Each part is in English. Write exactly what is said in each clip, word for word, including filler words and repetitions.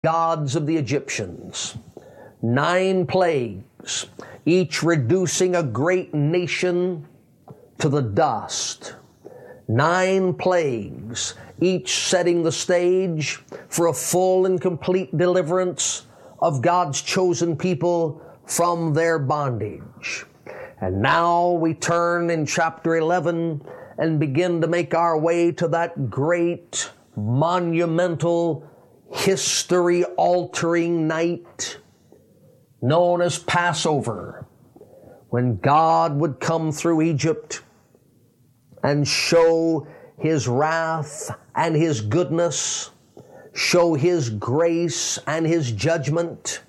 gods of the Egyptians. Nine plagues, each reducing a great nation to the dust. Nine plagues, each setting the stage for a full and complete deliverance of God's chosen people from their bondage. And now we turn in chapter eleven and begin to make our way to that great, monumental, history-altering night known as Passover, when God would come through Egypt and show His wrath and His goodness, show His grace and His judgment.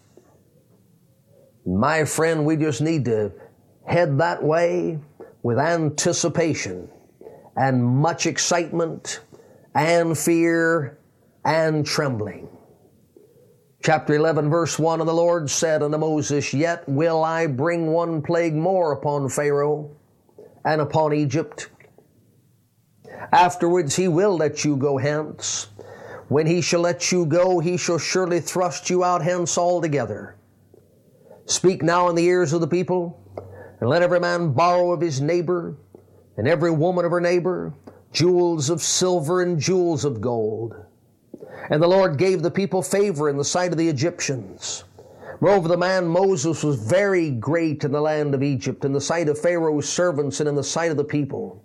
My friend, we just need to head that way with anticipation and much excitement and fear and trembling. Chapter eleven, verse one, And the Lord said unto Moses, Yet will I bring one plague more upon Pharaoh and upon Egypt. Afterwards he will let you go hence. When he shall let you go, he shall surely thrust you out hence altogether. Speak now in the ears of the people, and let every man borrow of his neighbor, and every woman of her neighbor, jewels of silver and jewels of gold. And the Lord gave the people favor in the sight of the Egyptians. Moreover, the man Moses was very great in the land of Egypt, in the sight of Pharaoh's servants and in the sight of the people.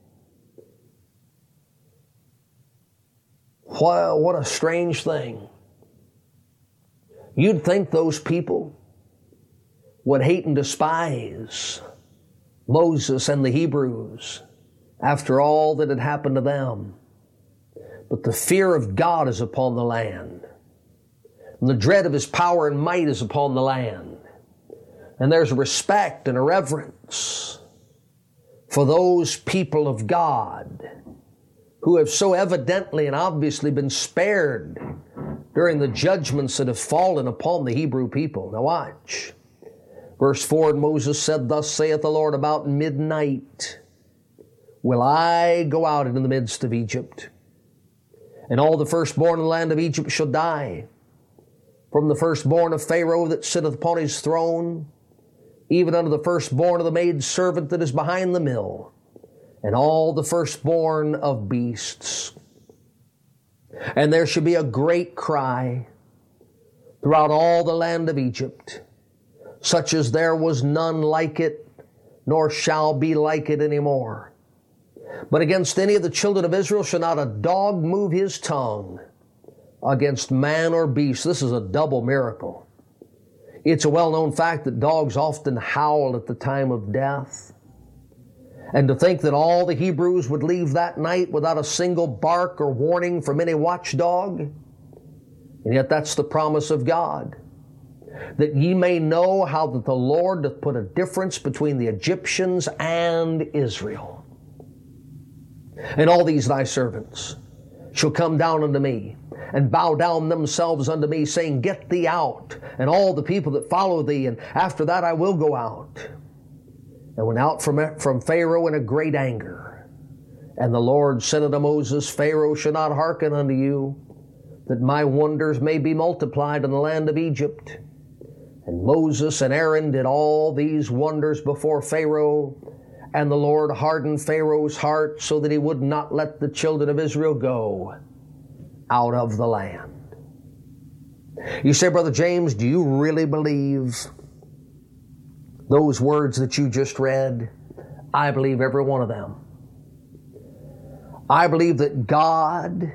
Wow, what a strange thing. You'd think those people would hate and despise Moses and the Hebrews after all that had happened to them. But the fear of God is upon the land, and the dread of His power and might is upon the land. And there's respect and a reverence for those people of God who have so evidently and obviously been spared during the judgments that have fallen upon the Hebrew people. Now watch. Verse four, And Moses said, Thus saith the Lord, About midnight will I go out into the midst of Egypt, and all the firstborn in the land of Egypt shall die, from the firstborn of Pharaoh that sitteth upon his throne, even unto the firstborn of the maidservant that is behind the mill, and all the firstborn of beasts. And there shall be a great cry throughout all the land of Egypt, such as there was none like it, nor shall be like it any more. But against any of the children of Israel shall not a dog move his tongue against man or beast. This is a double miracle. It's a well-known fact that dogs often howl at the time of death. And to think that all the Hebrews would leave that night without a single bark or warning from any watchdog. And yet that's the promise of God, that ye may know how that the Lord doth put a difference between the Egyptians and Israel. And all these thy servants shall come down unto me, and bow down themselves unto me, saying, Get thee out, and all the people that follow thee, and after that I will go out. And went out from, from Pharaoh in a great anger. And the Lord said unto Moses, Pharaoh shall not hearken unto you, that my wonders may be multiplied in the land of Egypt. And Moses and Aaron did all these wonders before Pharaoh, and the Lord hardened Pharaoh's heart so that he would not let the children of Israel go out of the land. You say, Brother James, do you really believe those words that you just read? I believe every one of them. I believe that God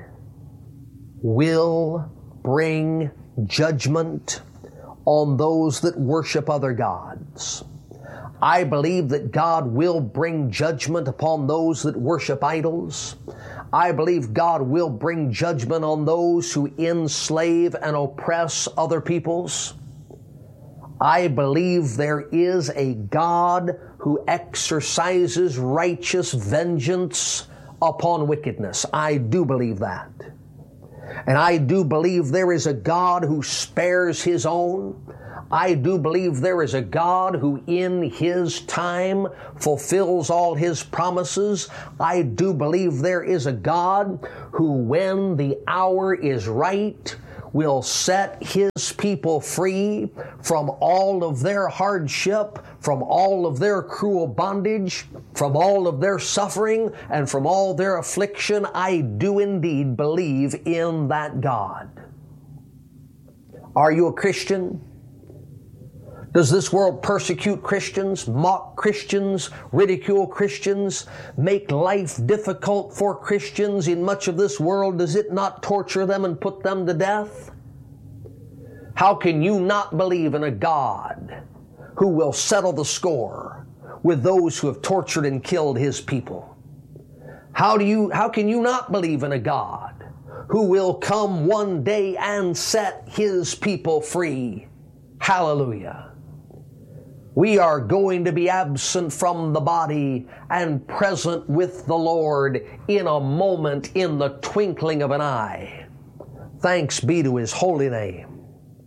will bring judgment on those that worship other gods. I believe that God will bring judgment upon those that worship idols. I believe God will bring judgment on those who enslave and oppress other peoples. I believe there is a God who exercises righteous vengeance upon wickedness. I do believe that. And I do believe there is a God who spares His own. I do believe there is a God who in His time fulfills all His promises. I do believe there is a God who, when the hour is right, will set His people free from all of their hardship, from all of their cruel bondage, from all of their suffering, and from all their affliction. I do indeed believe in that God. Are you a Christian? Does this world persecute Christians, mock Christians, ridicule Christians, make life difficult for Christians in much of this world? Does it not torture them and put them to death? How can you not believe in a God who will settle the score with those who have tortured and killed His people? How do you, how can you not believe in a God who will come one day and set His people free? Hallelujah. We are going to be absent from the body and present with the Lord in a moment, in the twinkling of an eye. Thanks be to His holy name.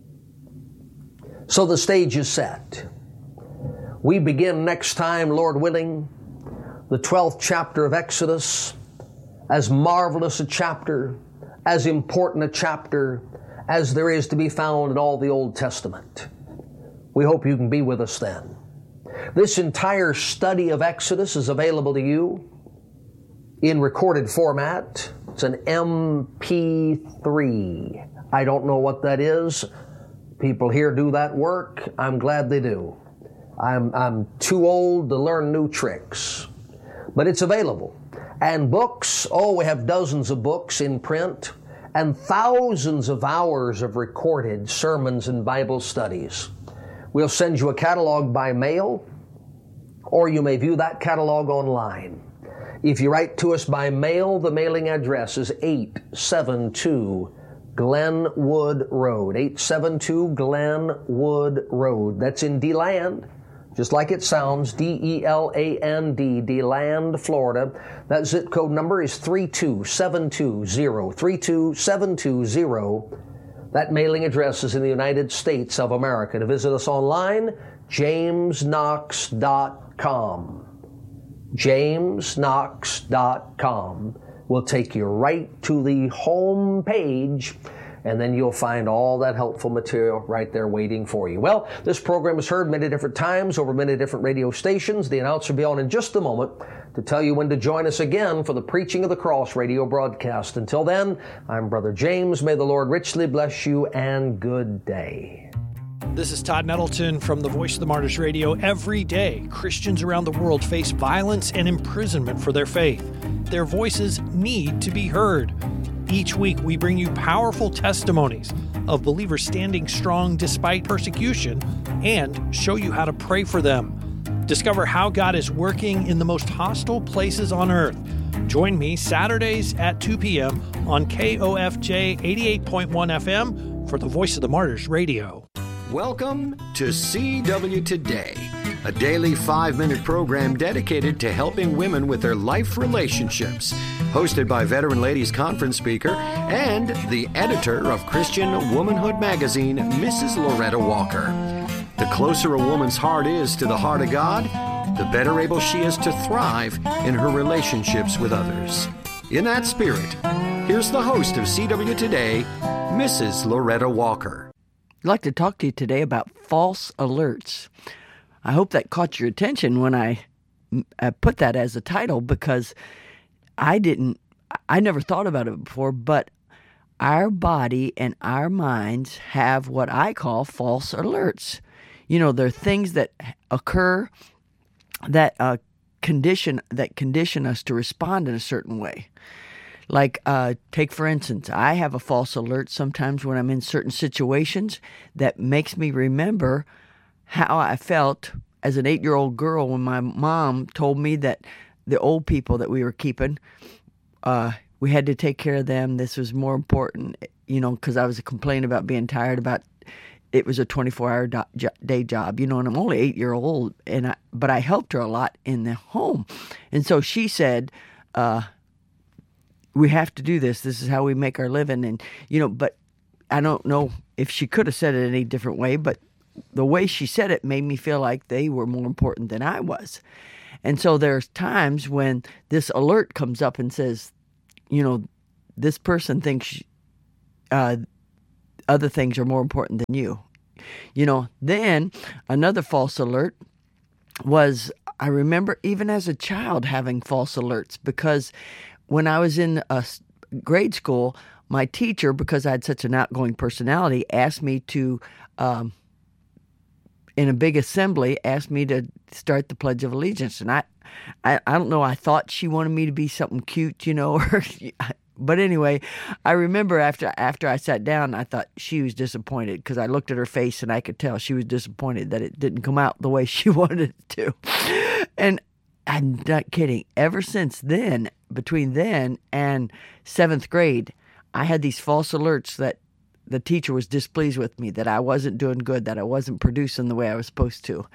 So the stage is set. We begin next time, Lord willing, the twelfth chapter of Exodus, as marvelous a chapter, as important a chapter as there is to be found in all the Old Testament. We hope you can be with us then. This entire study of Exodus is available to you in recorded format. It's an M P three. I don't know what that is. People here do that work. I'm glad they do. I'm, I'm too old to learn new tricks. But it's available. And books, oh, we have dozens of books in print and thousands of hours of recorded sermons and Bible studies. We'll send you a catalog by mail, or you may view that catalog online. If you write to us by mail, the mailing address is eight seventy-two Glenwood Road. eight seventy-two Glenwood Road. That's in DeLand, just like it sounds, D E L A N D, DeLand, Florida. That zip code number is three two seven two zero, three two seven two zero. That mailing address is in the United States of America. To visit us online, james knox dot com. james knox dot com will take you right to the home page, and then you'll find all that helpful material right there waiting for you. Well, this program is heard many different times over many different radio stations. The announcer will be on in just a moment to tell you when to join us again for the Preaching of the Cross radio broadcast. Until then, I'm Brother James. May the Lord richly bless you, and good day. This is Todd Nettleton from the Voice of the Martyrs Radio. Every day, Christians around the world face violence and imprisonment for their faith. Their voices need to be heard. Each week, we bring you powerful testimonies of believers standing strong despite persecution and show you how to pray for them. Discover how God is working in the most hostile places on earth. Join me Saturdays at two p.m. on K O F J eighty-eight point one F M for the Voice of the Martyrs Radio. Welcome to C W Today, a daily five-minute program dedicated to helping women with their life relationships. Hosted by veteran ladies conference speaker and the editor of Christian Womanhood magazine, Missus Loretta Walker. The closer a woman's heart is to the heart of God, the better able she is to thrive in her relationships with others. In that spirit, here's the host of C W Today, Missus Loretta Walker. I'd like to talk to you today about false alerts. I hope that caught your attention when I, I put that as a title, because I didn't, I never thought about it before, but our body and our minds have what I call false alerts. You know, there are things that occur that uh, condition that condition us to respond in a certain way. Like, uh, take for instance, I have a false alert sometimes when I'm in certain situations that makes me remember how I felt as an eight-year-old girl when my mom told me that the old people that we were keeping, uh, we had to take care of them. This was more important, you know, because I was complaining about being tired about it was a twenty-four hour do- jo- day job, you know, and I'm only eight year old, and I, but I helped her a lot in the home. And so she said, uh, we have to do this. This is how we make our living. And, you know, but I don't know if she could have said it any different way, but the way she said it made me feel like they were more important than I was. And so there's times when this alert comes up and says, you know, this person thinks uh, other things are more important than you. You know, then another false alert was, I remember even as a child having false alerts, because when I was in a grade school, my teacher, because I had such an outgoing personality, asked me to, um, in a big assembly, asked me to start the Pledge of Allegiance. And I, I, I don't know, I thought she wanted me to be something cute, you know, or but anyway, I remember after after I sat down, I thought she was disappointed, because I looked at her face and I could tell she was disappointed that it didn't come out the way she wanted it to. And I'm not kidding. Ever since then, between then and seventh grade, I had these false alerts that the teacher was displeased with me, that I wasn't doing good, that I wasn't producing the way I was supposed to,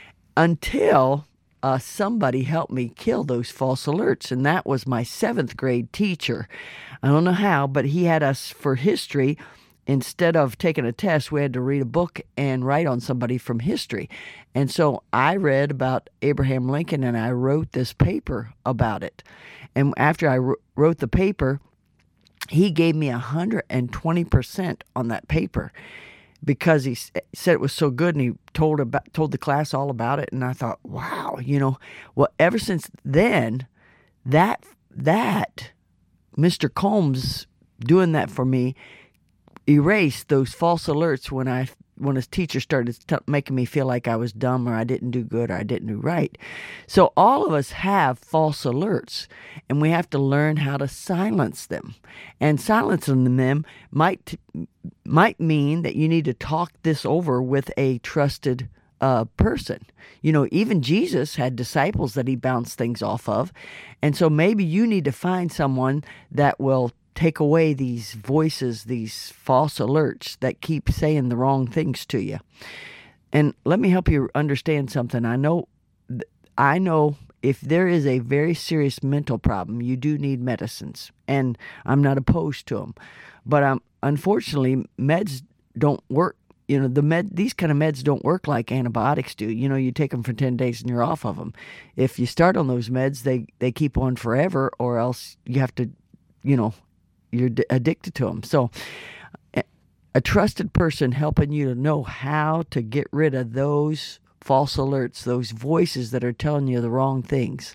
until Uh, somebody helped me kill those false alerts, and that was my seventh grade teacher. I don't know how, but he had us, for history, instead of taking a test, we had to read a book and write on somebody from history. And so I read about Abraham Lincoln, and I wrote this paper about it. And after I wrote the paper, he gave me one hundred twenty percent on that paper, because he said it was so good, and he told about told the class all about it. And I thought, wow, you know, well, ever since then, that that Mister Combs doing that for me erased those false alerts when I when his teacher started t- making me feel like I was dumb, or I didn't do good, or I didn't do right. So all of us have false alerts, and we have to learn how to silence them. And silencing them might might mean that you need to talk this over with a trusted uh, person. You know, even Jesus had disciples that he bounced things off of. And so maybe you need to find someone that will take away these voices, these false alerts that keep saying the wrong things to you. And let me help you understand something. I know, I know if there is a very serious mental problem, you do need medicines, and I'm not opposed to them. But um, unfortunately, meds don't work. You know, the med, these kind of meds don't work like antibiotics do. You know, you take them for ten days and you're off of them. If you start on those meds, they, they keep on forever, or else you have to, you know, you're d- addicted to them. So a, a trusted person helping you to know how to get rid of those false alerts, those voices that are telling you the wrong things.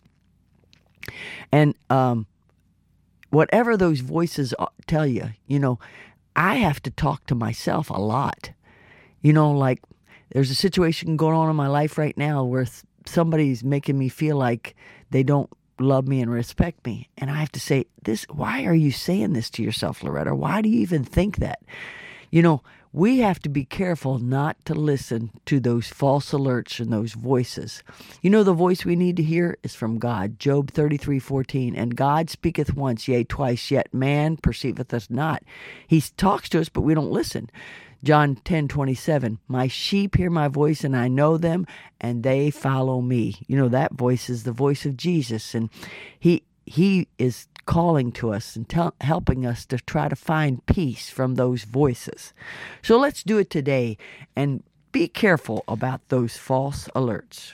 And um, whatever those voices tell you, you know, I have to talk to myself a lot. You know, like there's a situation going on in my life right now where th- somebody's making me feel like they don't love me and respect me. And I have to say, this, why are you saying this to yourself, Loretta? Why do you even think that? You know, we have to be careful not to listen to those false alerts and those voices. You know, the voice we need to hear is from God. Job thirty-three fourteen, and God speaketh once, yea, twice, yet man perceiveth us not. He talks to us, but we don't listen. John ten twenty-seven, my sheep hear my voice, and I know them, and they follow me. You know, that voice is the voice of Jesus, and he he is calling to us and tell, helping us to try to find peace from those voices. So let's do it today, and be careful about those false alerts.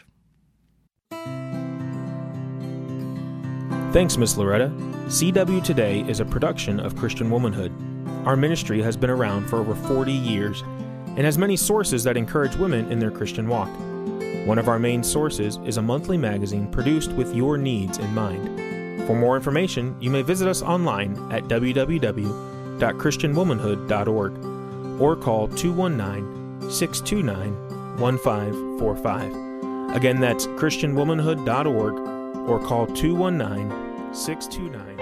Thanks, Miss Loretta. C W Today is a production of Christian Womanhood. Our ministry has been around for over forty years and has many sources that encourage women in their Christian walk. One of our main sources is a monthly magazine produced with your needs in mind. For more information, you may visit us online at w w w dot christian womanhood dot org or call two one nine, six two nine, one five four five. Again, that's christian womanhood dot org or call two one nine, six two nine